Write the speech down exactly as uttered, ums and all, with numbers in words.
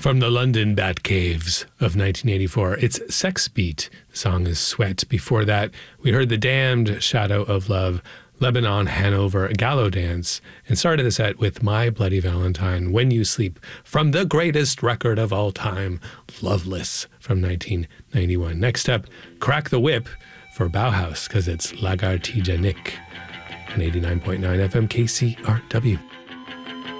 From the London Batcaves of nineteen eighty-four, it's Sex Beat. The song is Sweat. Before that, we heard The Damned, Shadow of Love, Lebanon, Hanover, Gallo Dance, and started the set with My Bloody Valentine, When You Sleep, from the greatest record of all time, Loveless, from nineteen ninety-one. Next up, Crack the Whip for Bauhaus, because it's Lagartija Nick on eighty-nine point nine F M K C R W.